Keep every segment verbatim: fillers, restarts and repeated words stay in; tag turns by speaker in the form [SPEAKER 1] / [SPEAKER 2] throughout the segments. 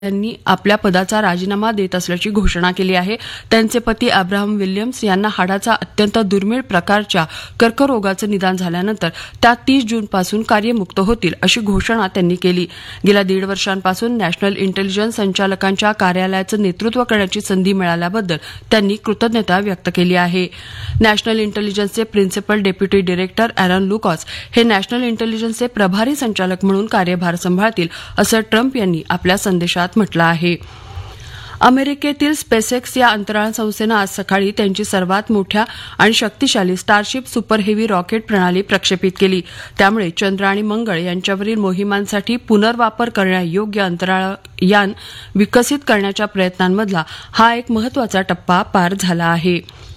[SPEAKER 1] यांनी आपल्या पदाचा राजीनामा देत असल्याची घोषणा केली आहे. त्यांचे पती अब्राहम विल्यम्स यांना हाडाचा अत्यंत दुर्मिळ प्रकारच्या कर्करोगाचं निदान झाल्यानंतर त्या तीस जूनपासून कार्यमुक्त होतील अशी घोषणा त्यांनी केली. गेल्या दीड वर्षांपासून नॅशनल इंटेलिजन्स संचालकांच्या कार्यालयाचं नेतृत्व करण्याची संधी मिळाल्याबद्दल त्यांनी कृतज्ञता व्यक्त केली आहे. National इंटेलिजन्सचे principal deputy director Aaron लुकॉस हे नॅशनल इंटेलिजन्सचे प्रभारी संचालक म्हणून कार्यभार सांभाळतील असं ट्रम्प यांनी आपल्या संदेशात म्हटलं आहे. अमेरिकेतील स्पेसएक्स या अंतराळ संस्थेनं आज सकाळी त्यांची सर्वात मोठ्या आणि शक्तिशाली स्टारशिप सुपर हेवी रॉकेट प्रणाली प्रक्षेपित केली. त्यामुळे चंद्र आणि मंगळ यांच्यावरील मोहिमांसाठी पुनर्वापर करण्यायोग्य अंतराळ यान विकसित करण्याच्या प्रयत्नांमधला हा एक महत्वाचा टप्पा पार झाला आहे.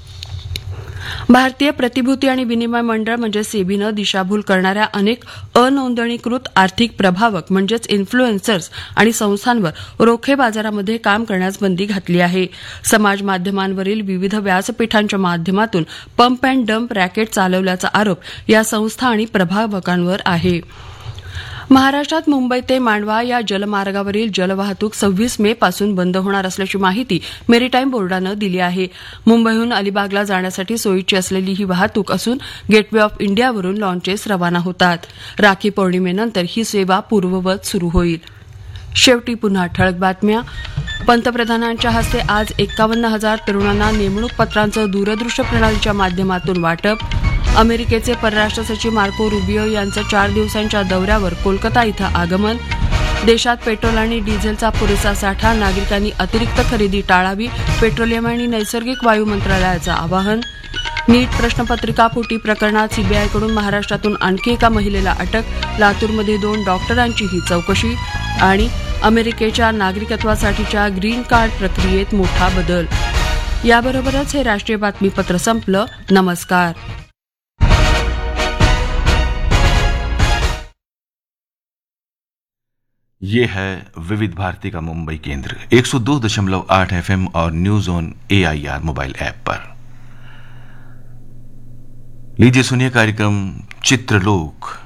[SPEAKER 1] भारतीय प्रतिभूती आणि विनिमय मंडळ म्हणजे सेबीनं दिशाभूल करणाऱ्या अनेक अनोंदणीकृत आर्थिक प्रभावक म्हणजेच इन्फ्लुएन्सर्स आणि संस्थांवर रोखे बाजारामध्ये काम करण्यास बंदी घातली आहे. समाज माध्यमांवरील विविध व्यासपीठांच्या माध्यमातून पंप अँड डंप रॅकेट चालवल्याचा आरोप या संस्था आणि प्रभावकांवर आहे. महाराष्ट्रात मुंबई ते मांडवा या जलमार्गावरील जलवाहतूक सव्वीस मे पासून बंद होणार असल्याची माहिती मेरीटाईम बोर्डानं दिली आहे. मुंबईहून अलिबागला जाण्यासाठी सोयीची असलेली ही वाहतूक असून गेटवे ऑफ इंडियावरून लॉन्चेस रवाना होतात. राखी पौर्णिमेनंतर ही सेवा पूर्ववत सुरू होईल. शेवटी पुन्हा ठळक बातम्या. पंतप्रधानांच्या हस्ते आज एक्कावन्न हजार तरुणांना नेमणूक पत्रांचं दूरदृश्य प्रणालीच्या माध्यमातून वाटप. अमेरिकेचे परराष्ट्र सचिव मार्को रुबियो यांचं चार दिवसांच्या दौऱ्यावर कोलकाता इथं आगमन. देशात पेट्रोल आणि डिझेलचा पुरेसा साठा, नागरिकांनी अतिरिक्त खरेदी टाळावी, पेट्रोलियम आणि नैसर्गिक वायू मंत्रालयाचं आवाहन. नीट प्रश्नपत्रिका फुटी प्रकरणात सीबीआयकडून महाराष्ट्रातून आणखी एका महिलेला अटक, लातूरमध्ये दोन डॉक्टरांचीही चौकशी. आणि अमेरिकेच्या नागरिकत्वासाठीच्या ग्रीन कार्ड प्रक्रियेत मोठा बदल. याबरोबरच हे राष्ट्रीय बातमीपत्र संपलं. नमस्कार.
[SPEAKER 2] ये है विविध भारती का मुंबई केंद्र एक सौ दो दशमलव आठ एफएम और news on AIR mobile app पर. लीजिए सुनिए कार्यक्रम चित्रलोक.